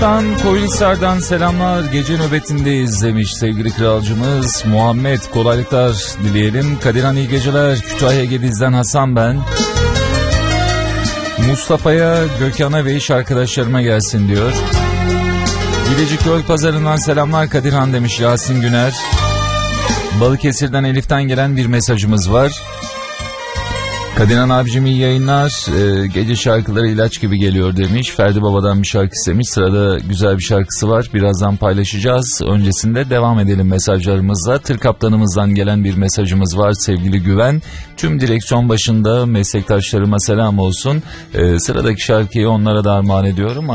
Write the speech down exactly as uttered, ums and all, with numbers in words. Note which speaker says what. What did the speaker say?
Speaker 1: Sinop'tan, Koyulhisar'dan selamlar. Gece nöbetindeyiz demiş sevgili kralcımız Muhammed. Kolaylıklar dileyelim. Kadirhan iyi geceler. Kütahya Gediz'den Hasan ben. Mustafa'ya, Gökhan'a ve iş arkadaşlarıma gelsin diyor. Bilecik Göl Pazarı'ndan selamlar Kadirhan demiş Yasin Güner. Balıkesir'den Elif'ten gelen bir mesajımız var. Kadirhan abicim iyi yayınlar. Ee, gece şarkıları ilaç gibi geliyor demiş. Ferdi Baba'dan bir şarkı istemiş. Sırada güzel bir şarkısı var. Birazdan paylaşacağız. Öncesinde devam edelim mesajlarımızla. Tır kaptanımızdan gelen bir mesajımız var sevgili Güven. Tüm direksiyon başında meslektaşlarıma selam olsun. Ee, sıradaki şarkıyı onlara da armağan ediyorum.